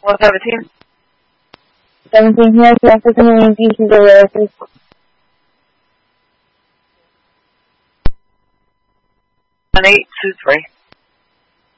117? 17 here, African American pieces of roses. 1823.